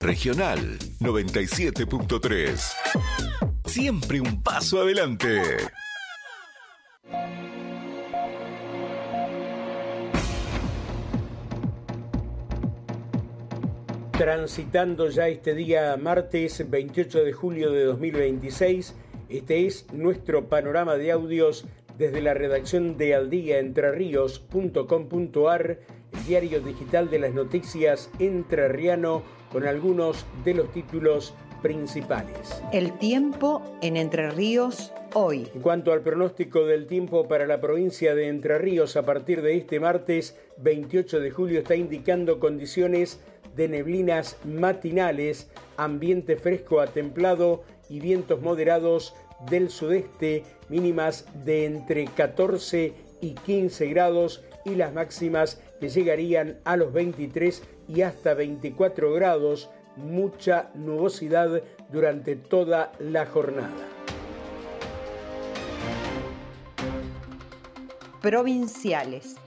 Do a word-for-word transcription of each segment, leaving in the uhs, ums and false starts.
Regional noventa y siete punto tres. Siempre un paso adelante. Transitando ya este día martes veintiocho de julio de dos mil veintiséis, este es nuestro panorama de audios desde la redacción de aldiaentrerríos punto com punto ar, el diario digital de las noticias entrerriano, con algunos de los títulos principales. El tiempo en Entre Ríos hoy. En cuanto al pronóstico del tiempo para la provincia de Entre Ríos, a partir de este martes veintiocho de julio está indicando condiciones de neblinas matinales, ambiente fresco a templado y vientos moderados del sudeste, mínimas de entre catorce y quince grados y las máximas que llegarían a los veintitrés y hasta veinticuatro grados, mucha nubosidad durante toda la jornada. Provinciales.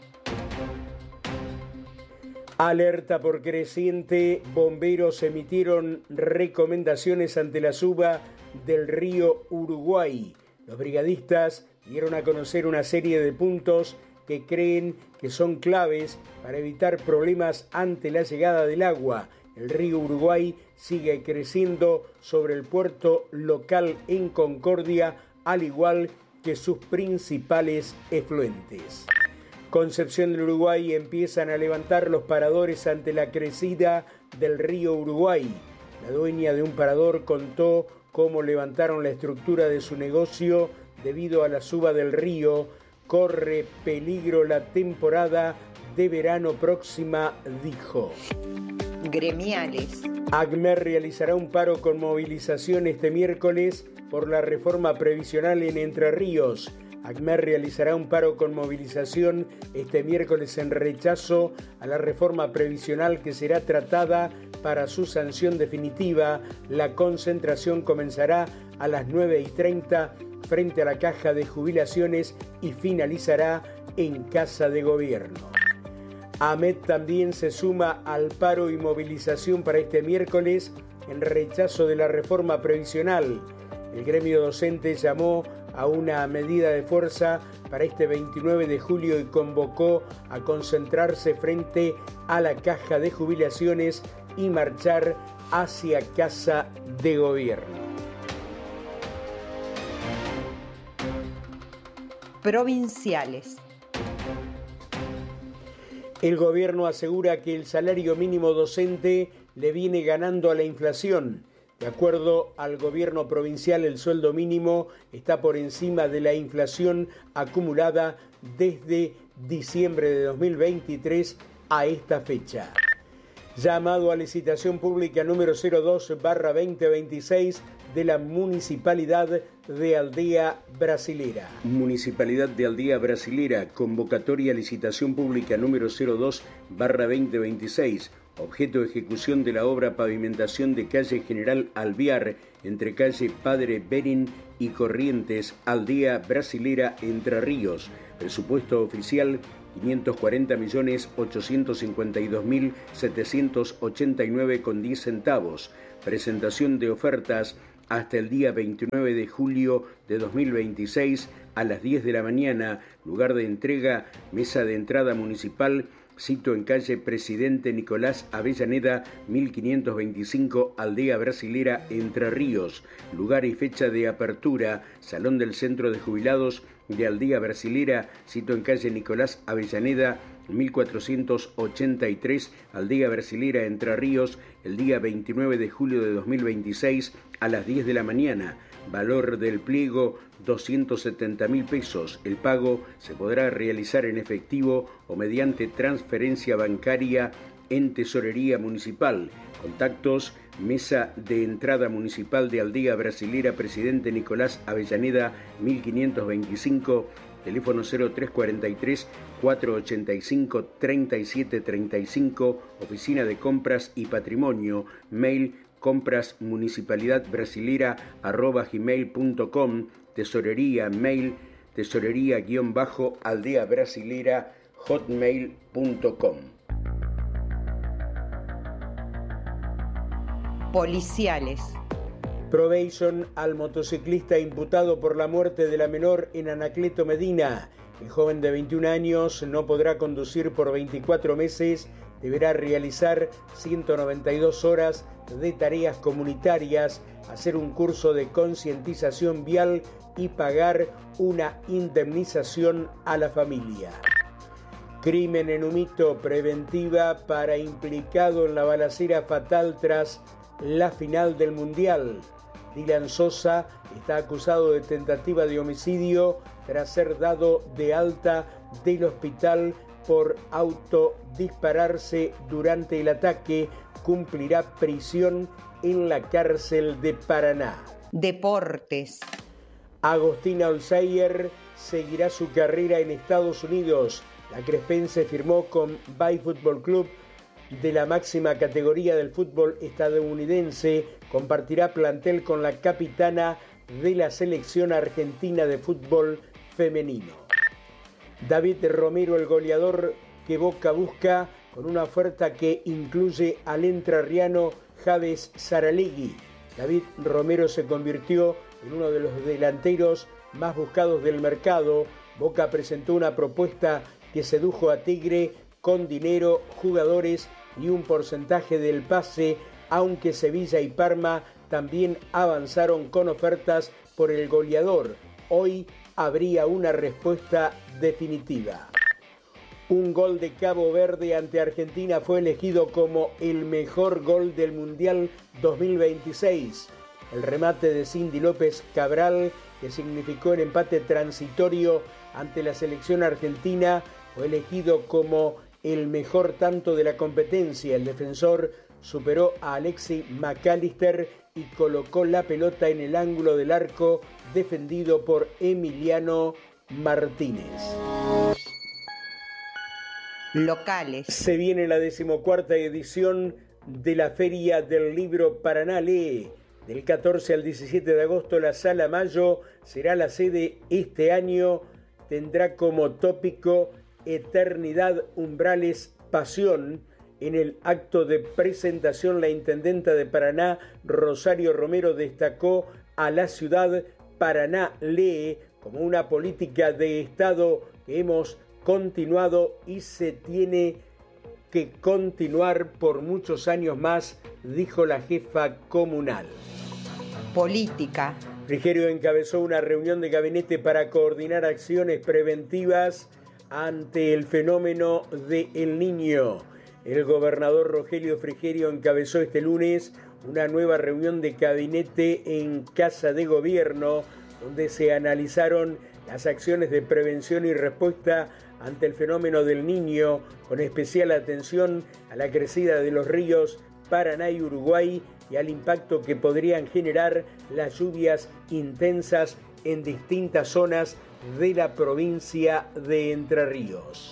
Alerta por creciente, bomberos emitieron recomendaciones ante la suba del río Uruguay. Los brigadistas dieron a conocer una serie de puntos que creen que son claves para evitar problemas ante la llegada del agua. El río Uruguay sigue creciendo sobre el puerto local en Concordia, al igual que sus principales efluentes. Concepción del Uruguay empiezan a levantar los paradores ante la crecida del río Uruguay. La dueña de un parador contó cómo levantaron la estructura de su negocio debido a la suba del río. Corre peligro la temporada de verano próxima, dijo. Gremiales. ACMER realizará un paro con movilización este miércoles por la reforma previsional en Entre Ríos. ACMER realizará un paro con movilización este miércoles en rechazo a la reforma previsional que será tratada para su sanción definitiva. La concentración comenzará a las nueve y treinta frente a la Caja de Jubilaciones y finalizará en Casa de Gobierno. AMET también se suma al paro y movilización para este miércoles en rechazo de la reforma previsional. El gremio docente llamó a una medida de fuerza para este veintinueve de julio y convocó a concentrarse frente a la Caja de Jubilaciones y marchar hacia Casa de Gobierno. Provinciales. El gobierno asegura que el salario mínimo docente le viene ganando a la inflación. De acuerdo al gobierno provincial, el sueldo mínimo está por encima de la inflación acumulada desde diciembre de dos mil veintitrés a esta fecha. Llamado a licitación pública número cero dos barra veinte veintiséis de la Municipalidad de Aldea Brasilera. Municipalidad de Aldea Brasilera, convocatoria a licitación pública número cero dos barra veinte veintiséis. Objeto de ejecución de la obra pavimentación de calle General Alvear entre calle Padre Berín y Corrientes, Aldea Brasilera, Entre Ríos. Presupuesto oficial quinientos cuarenta millones ochocientos cincuenta y dos mil setecientos ochenta y nueve con diez centavos. Presentación de ofertas hasta el día veintinueve de julio de dos mil veintiséis a las diez de la mañana. Lugar de entrega, mesa de entrada municipal. Sito en calle Presidente Nicolás Avellaneda, mil quinientos veinticinco, Aldea Brasilera, Entre Ríos. Lugar y fecha de apertura, Salón del Centro de Jubilados de Aldea Brasilera, sito en calle Nicolás Avellaneda, mil cuatrocientos ochenta y tres, Aldea Brasilera, Entre Ríos, el día veintinueve de julio de dos mil veintiséis a las diez de la mañana. Valor del pliego, doscientos setenta mil pesos. El pago se podrá realizar en efectivo o mediante transferencia bancaria en Tesorería Municipal. Contactos: Mesa de Entrada Municipal de Aldea Brasilera, Presidente Nicolás Avellaneda, mil quinientos veinticinco, teléfono cero tres cuarenta y tres, cuatrocientos ochenta y cinco, treinta y siete treinta y cinco, Oficina de Compras y Patrimonio, mail comprasmunicipalidadbrasilera arroba gmail punto com, tesorería, mail tesorería guión bajo aldea brasilera hotmail punto com. policiales. Probation al motociclista imputado por la muerte de la menor en Anacleto, Medina. El joven de veintiún años no podrá conducir por veinticuatro meses, deberá realizar ciento noventa y dos horas de tareas comunitarias, hacer un curso de concientización vial y pagar una indemnización a la familia. Crimen en Humito, preventiva para implicado en la balacera fatal tras la final del Mundial. Dylan Sosa está acusado de tentativa de homicidio tras ser dado de alta del hospital por autodispararse durante el ataque. Cumplirá prisión en la cárcel de Paraná. Deportes. Agostina Olsayer seguirá su carrera en Estados Unidos. La crespense firmó con Bay Football Club de la máxima categoría del fútbol estadounidense. Compartirá plantel con la capitana de la selección argentina de fútbol femenino. David Romero, el goleador que Boca busca, con una oferta que incluye al entrerriano Javes Saralegui. David Romero se convirtió en uno de los delanteros más buscados del mercado. Boca presentó una propuesta que sedujo a Tigre con dinero, jugadores y un porcentaje del pase, aunque Sevilla y Parma también avanzaron con ofertas por el goleador. Hoy habría una respuesta definitiva. Un gol de Cabo Verde ante Argentina fue elegido como el mejor gol del Mundial dos mil veintiséis. El remate de Cindy López Cabral, que significó el empate transitorio ante la selección argentina, fue elegido como el mejor tanto de la competencia. El defensor superó a Alexis McAllister y colocó la pelota en el ángulo del arco defendido por Emiliano Martínez. Locales. Se viene la decimocuarta edición de la Feria del Libro Paraná Lee. Del catorce al diecisiete de agosto, la Sala Mayo será la sede este año. Tendrá como tópico Eternidad, Umbrales, Pasión. En el acto de presentación, la intendenta de Paraná, Rosario Romero, destacó a la ciudad Paraná Lee como una política de Estado que hemos continuado y se tiene que continuar por muchos años más, dijo la jefa comunal. Política. Frigerio encabezó una reunión de gabinete para coordinar acciones preventivas ante el fenómeno de El Niño. El gobernador Rogelio Frigerio encabezó este lunes una nueva reunión de gabinete en Casa de Gobierno, donde se analizaron las acciones de prevención y respuesta ante el fenómeno del Niño, con especial atención a la crecida de los ríos Paraná y Uruguay y al impacto que podrían generar las lluvias intensas en distintas zonas de la provincia de Entre Ríos.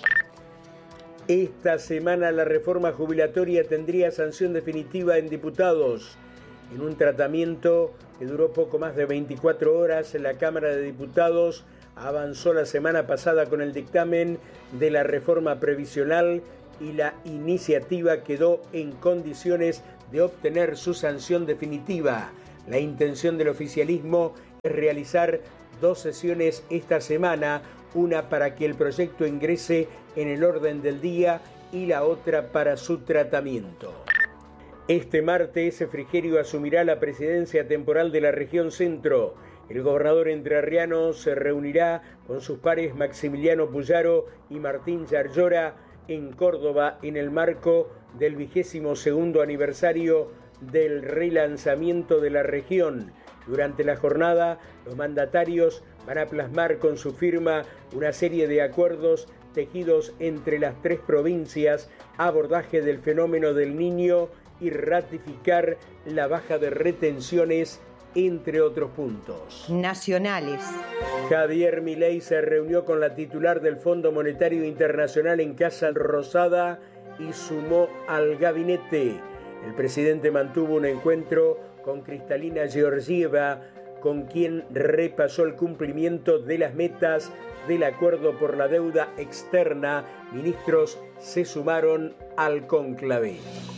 Esta semana la reforma jubilatoria tendría sanción definitiva en diputados. En un tratamiento que duró poco más de veinticuatro horas, la Cámara de Diputados avanzó la semana pasada con el dictamen de la reforma previsional y la iniciativa quedó en condiciones de obtener su sanción definitiva. La intención del oficialismo es realizar dos sesiones esta semana, una para que el proyecto ingrese en el orden del día y la otra para su tratamiento. Este martes, Frigerio asumirá la presidencia temporal de la región centro. El gobernador entrerriano se reunirá con sus pares Maximiliano Puyaro y Martín Yarlora en Córdoba en el marco del vigésimo segundo aniversario del relanzamiento de la región. Durante la jornada, los mandatarios van a plasmar con su firma una serie de acuerdos tejidos entre las tres provincias, abordaje del fenómeno del Niño y ratificar la baja de retenciones, entre otros puntos. Nacionales. Javier Milei se reunió con la titular del Fondo Monetario Internacional en Casa Rosada y sumó al gabinete. El presidente mantuvo un encuentro con Cristalina Georgieva, con quien repasó el cumplimiento de las metas del acuerdo por la deuda externa. Ministros se sumaron al cónclave.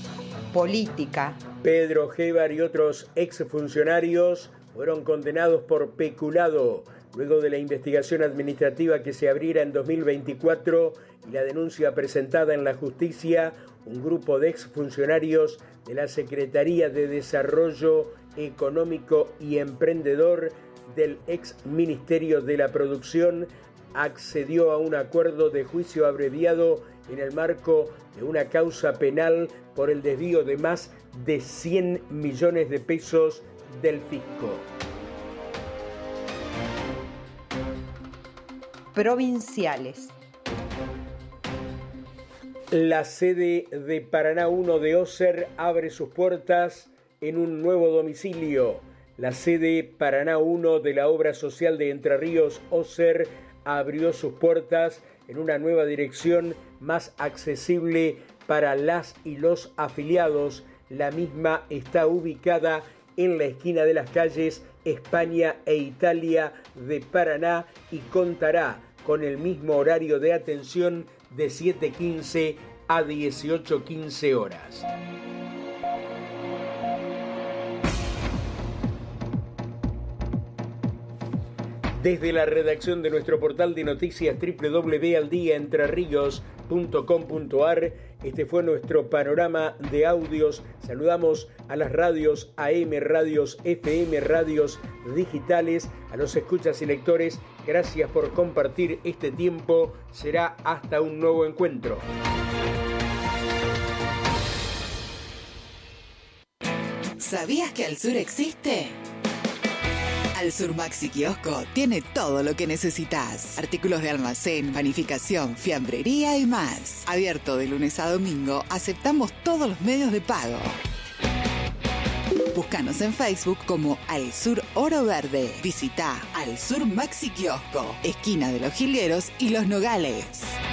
política. Pedro Gévar y otros exfuncionarios fueron condenados por peculado luego de la investigación administrativa que se abriera en dos mil veinticuatro y la denuncia presentada en la justicia. Un grupo de exfuncionarios de la Secretaría de Desarrollo Económico y Emprendedor del ex Ministerio de la Producción accedió a un acuerdo de juicio abreviado en el marco de una causa penal por el desvío de más de cien millones de pesos del fisco. Provinciales. La sede de Paraná uno de Oser abre sus puertas en un nuevo domicilio. La sede Paraná uno de la obra social de Entre Ríos Oser abrió sus puertas en una nueva dirección más accesible para las y los afiliados. La misma está ubicada en la esquina de las calles España e Italia de Paraná y contará con el mismo horario de atención de siete quince a dieciocho quince horas. Desde la redacción de nuestro portal de noticias doble u doble u doble u punto al día entre ríos punto com punto a r, este fue nuestro panorama de audios. Saludamos a las radios A M, radios F M, radios digitales, a los escuchas y lectores. Gracias por compartir este tiempo. Será hasta un nuevo encuentro. ¿Sabías que Al Sur existe? Al Sur Maxi Kiosco tiene todo lo que necesitas. Artículos de almacén, panificación, fiambrería y más. Abierto de lunes a domingo, aceptamos todos los medios de pago. Búscanos en Facebook como Al Sur Oro Verde. Visita Al Sur Maxi Kiosco, esquina de Los Jilgueros y Los Nogales.